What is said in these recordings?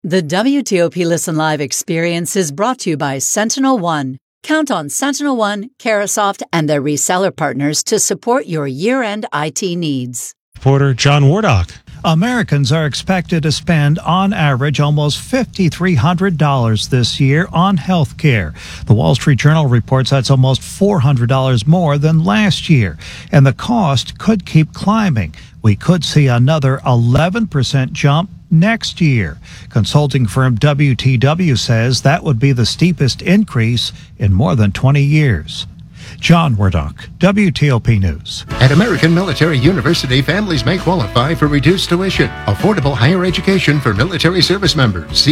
The WTOP Listen Live experience is brought to you by Sentinel One. Count on Sentinel One, Carasoft, and their reseller partners to support your year-end IT needs. Reporter John Wardock. Americans are expected to spend, on average, almost $5,300 this year on health care. The Wall Street Journal reports that's almost $400 more than last year, and the cost could keep climbing. We could see another 11% jump next year. Consulting firm WTW says that would be the steepest increase in more than 20 years. John Wardock, WTOP News. At American Military University, families may qualify for reduced tuition. Affordable higher education for military service members.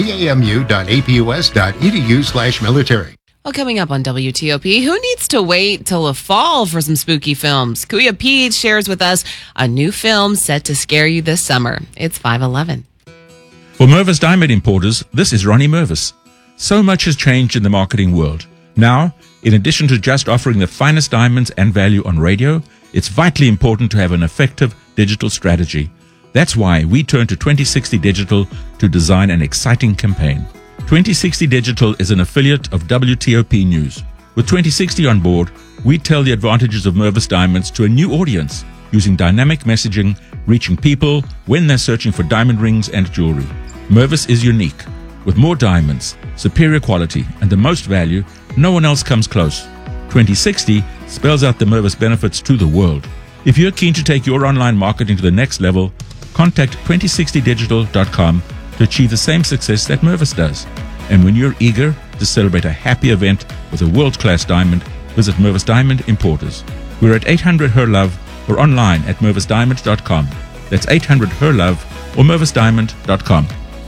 camu.apus.edu/military. Well, coming up on WTOP, who needs to wait till the fall for some spooky films? Kuya Pete shares with us a new film set to scare you this summer. It's 5/11. For Mervis Diamond Importers, this is Ronnie Mervis. So much has changed in the marketing world. Now, in addition to just offering the finest diamonds and value on radio, it's vitally important to have an effective digital strategy. That's why we turn to 2060 Digital to design an exciting campaign. 2060 Digital is an affiliate of WTOP News. With 2060 on board, we tell the advantages of Mervis Diamonds to a new audience using dynamic messaging, reaching people when they're searching for diamond rings and jewelry. Mervis is unique. With more diamonds, superior quality, and the most value, no one else comes close. 2060 spells out the Mervis benefits to the world. If you're keen to take your online marketing to the next level, contact 2060digital.com to achieve the same success that Mervis does. And when you're eager to celebrate a happy event with a world-class diamond, visit Mervis Diamond Importers. We're at 800-HER-LOVE or online at mervisdiamond.com. That's 800-HER-LOVE or mervisdiamond.com.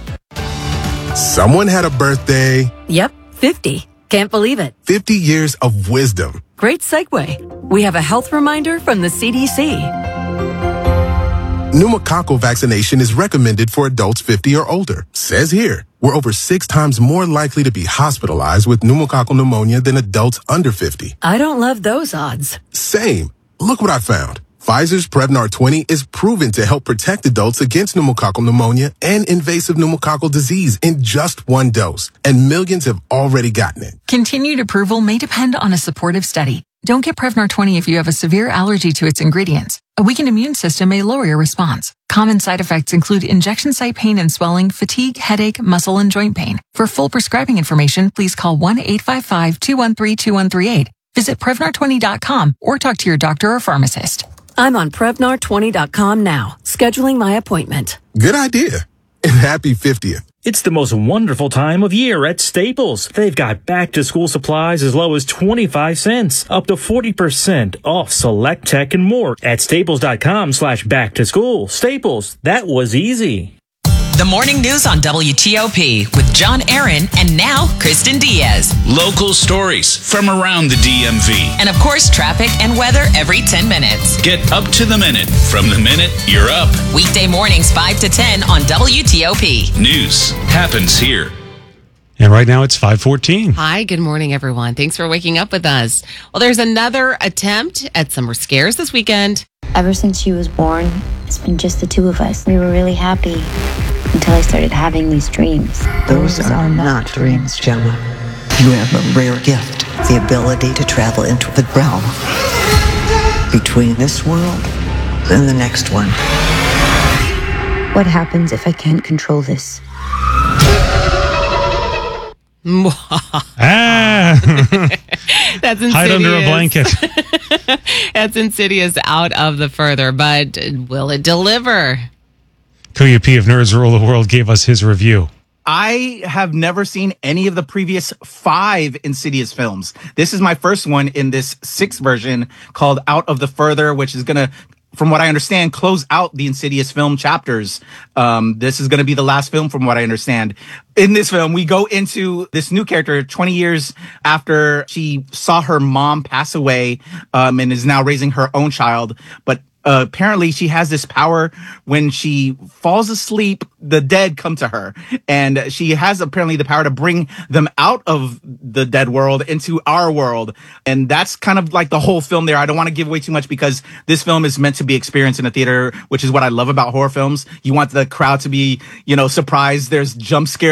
Someone had a birthday. Yep, 50. Can't believe it. 50 years of wisdom. Great segue. We have a health reminder from the CDC. Pneumococcal vaccination is recommended for adults 50 or older. Says here, we're over 6 times more likely to be hospitalized with pneumococcal pneumonia than adults under 50. I don't love those odds. Same. Look what I found. Pfizer's Prevnar 20 is proven to help protect adults against pneumococcal pneumonia and invasive pneumococcal disease in just 1 dose, and millions have already gotten it. Continued approval may depend on a supportive study. Don't get Prevnar 20 if you have a severe allergy to its ingredients. A weakened immune system may lower your response. Common side effects include injection site pain and swelling, fatigue, headache, muscle, and joint pain. For full prescribing information, please call 1-855-213-2138. Visit Prevnar20.com or talk to your doctor or pharmacist. I'm on Prevnar20.com now, scheduling my appointment. Good idea. And happy 50th. It's the most wonderful time of year at Staples. They've got back-to-school supplies as low as 25 cents, up to 40% off select tech and more at staples.com/back-to-school. Staples, that was easy. The morning news on WTOP with John Aaron and now Kristen Diaz. Local stories from around the DMV. And of course, traffic and weather every 10 minutes. Get up to the minute from the minute you're up. Weekday mornings 5 to 10 on WTOP. News happens here. And right now it's 5:14. Hi, good morning, everyone. Thanks for waking up with us. Well, there's another attempt at summer scares this weekend. Ever since she was born, it's been just the two of us. We were really happy until I started having these dreams. Those are not dreams, Gemma. You have a rare gift, the ability to travel into the realm between this world and the next one. What happens if I can't control this? That's Insidious. Hide under a blanket. That's Insidious out of the further, but will it deliver? Kuya P of Nerds Rule the World gave us his review. I have never seen any of the previous 5 Insidious films. This is my first one in this 6th version called Out of the Further, which is going to, from what I understand, close out the Insidious film chapters. This is going to be the last film from what I understand. In this film, we go into this new character 20 years after she saw her mom pass away, and is now raising her own child. But apparently she has this power. When she falls asleep, the dead come to her, and she has apparently the power to bring them out of the dead world into our world. And that's kind of like the whole film there. I don't want to give away too much because this film is meant to be experienced in a theater, which is what I love about horror films. You want the crowd to be, surprised. There's jump scares